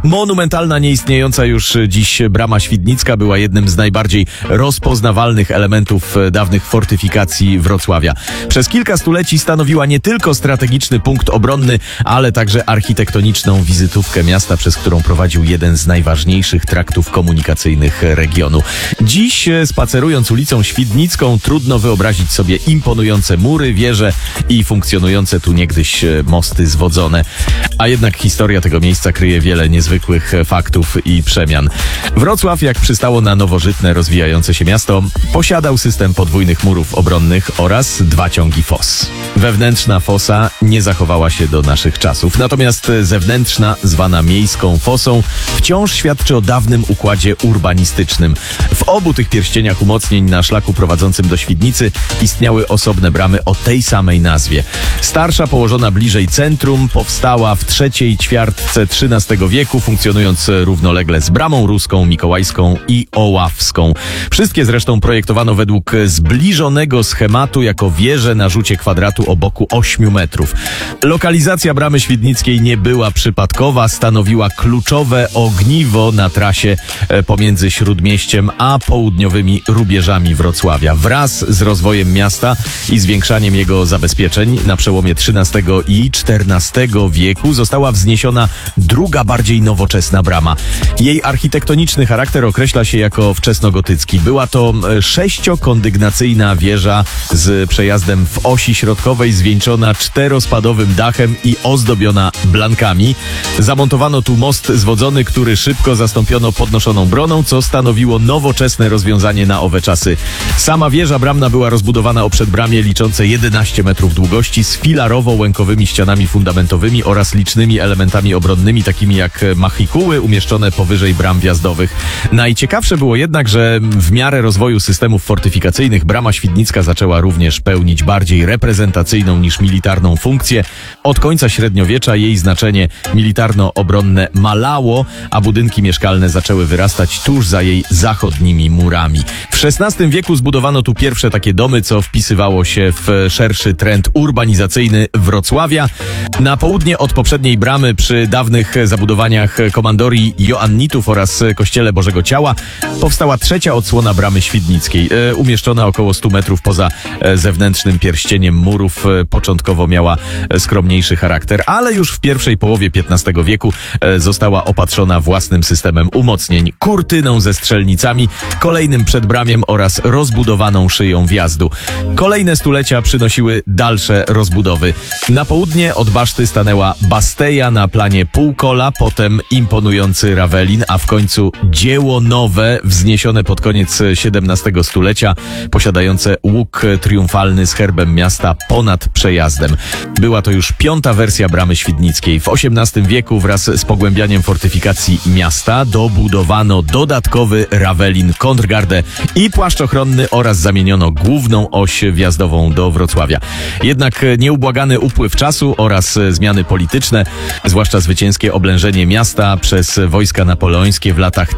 Monumentalna, nieistniejąca już dziś brama świdnicka była jednym z najbardziej rozpoznawalnych elementów dawnych fortyfikacji Wrocławia. Przez kilka stuleci stanowiła nie tylko strategiczny punkt obronny, ale także architektoniczną wizytówkę miasta, przez którą prowadził jeden z najważniejszych traktów komunikacyjnych regionu. Dziś, spacerując ulicą Świdnicką, trudno wyobrazić sobie imponujące mury, wieże i funkcjonujące tu niegdyś mosty zwodzone. A jednak historia tego miejsca kryje wiele niezwykłych faktów i przemian. Wrocław, jak przystało na nowożytne, rozwijające się miasto, posiadał system podwójnych murów obronnych oraz 2 ciągi fos. Wewnętrzna fosa nie zachowała się do naszych czasów, natomiast zewnętrzna, zwana miejską fosą, wciąż świadczy o dawnym układzie urbanistycznym. W obu tych pierścieniach umocnień na szlaku prowadzącym do Świdnicy istniały osobne bramy o tej samej nazwie. Starsza, położona bliżej centrum, powstała w trzeciej ćwiartce XIII wieku, funkcjonując równolegle z bramą ruską, mikołajską i oławską. Wszystkie zresztą projektowano według zbliżonego schematu jako wieże na rzucie kwadratu o boku 8 metrów. Lokalizacja bramy świdnickiej nie była przypadkowa, stanowiła kluczowe ogniwo na trasie pomiędzy Śródmieściem a południowymi rubieżami Wrocławia. Wraz z rozwojem miasta i zwiększaniem jego zabezpieczeń na przełomie XIII i XIV wieku została wzniesiona druga, bardziej nowoczesna brama. Jej architektoniczny charakter określa się jako wczesnogotycki. Była to 6-kondygnacyjna wieża z przejazdem w osi środkowej, zwieńczona 4-spadowym dachem i ozdobiona blankami. Zamontowano tu most zwodzony, który szybko zastąpiono podnoszoną broną, co stanowiło nowoczesne rozwiązanie na owe czasy. Sama wieża bramna była rozbudowana o przedbramie liczące 11 metrów długości z filarowo-łękowymi ścianami fundamentowymi oraz licznymi elementami obronnymi, takimi jak machikuły umieszczone powyżej bram wjazdowych. Najciekawsze było jednak, że w miarę rozwoju systemów fortyfikacyjnych brama świdnicka zaczęła również pełnić bardziej reprezentacyjną niż militarną funkcję. Od końca średniowiecza jej znaczenie militarno-obronne malało, a budynki mieszkalne zaczęły wyrastać tuż za jej zachodnimi murami. W XVI wieku zbudowano tu pierwsze takie domy, co wpisywało się w szerszy trend urbanizacyjny Wrocławia. Na południe od poprzedniej bramy, przy dawnych zabudowaniach komandorii Joannitów oraz Kościele Bożego Ciała, powstała trzecia odsłona bramy świdnickiej. Umieszczona około 100 metrów poza zewnętrznym pierścieniem murów, początkowo miała skromniejszy charakter, ale już w pierwszej połowie XV wieku została opatrzona własnym systemem umocnień, kurtyną ze strzelnicami, kolejnym przedbramiem oraz rozbudowaną szyją wjazdu. Kolejne stulecia przynosiły dalsze rozbudowy. Na południe od baszty stanęła Basteja na planie półkola, potem imponujący Rawelin, a w końcu dzieło nowe, wzniesione pod koniec XVII stulecia, posiadające łuk triumfalny z herbem miasta ponad przejazdem. Była to już 5. wersja bramy świdnickiej. W XVIII wieku wraz z pogłębianiem fortyfikacji miasta dobudowano dodatkowy Rawelin, kontrgardę i płaszcz ochronny oraz zamieniono główną oś wjazdową do Wrocławia. Jednak nieubłagany upływ czasu oraz zmiany polityczne, zwłaszcza zwycięskie oblężenie miasta przez wojska napoleońskie w latach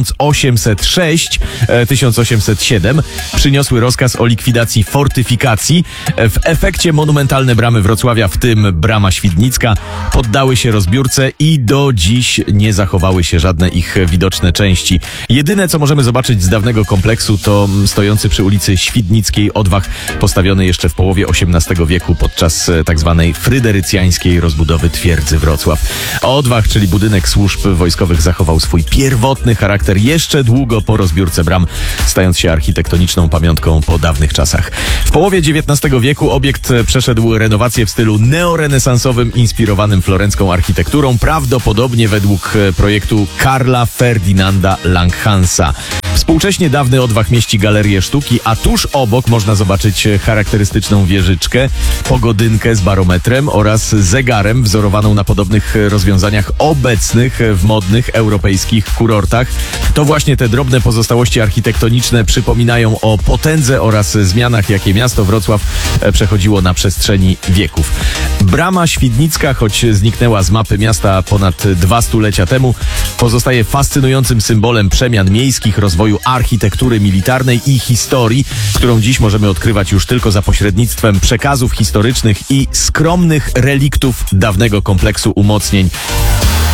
1806-1807 przyniosły rozkaz o likwidacji fortyfikacji. W efekcie monumentalne bramy Wrocławia, w tym brama świdnicka, poddały się rozbiórce i do dziś nie zachowały się żadne ich widoczne części. Jedyne, co możemy zobaczyć z dawnego kompleksu, to stojący przy ulicy Świdnickiej odwach, postawiony jeszcze w połowie XVIII wieku podczas tzw. fryderycjańskiej rozbudowy twierdzy Wrocław. Odwach, czyli budynek służb wojskowych, zachował swój pierwotny charakter jeszcze długo po rozbiórce bram, stając się architektoniczną pamiątką po dawnych czasach. W połowie XIX wieku obiekt przeszedł renowację w stylu neorenesansowym, inspirowanym florencką architekturą, prawdopodobnie według projektu Karla Ferdynanda Langhansa. Współcześnie dawny odwach mieści galerię sztuki, a tuż obok można zobaczyć charakterystyczną wieżyczkę, pogodynkę z barometrem oraz zegarem wzorowaną na podobnych rozwiązaniach obecnych w modnych europejskich kurortach. To właśnie te drobne pozostałości architektoniczne przypominają o potędze oraz zmianach, jakie miasto Wrocław przechodziło na przestrzeni wieków. Brama świdnicka, choć zniknęła z mapy miasta ponad 2 stulecia temu, pozostaje fascynującym symbolem przemian miejskich, rozwoju architektury militarnej i historii, którą dziś możemy odkrywać już tylko za pośrednictwem przekazów historycznych i skromnych reliktów dawnego kompleksu umocnień.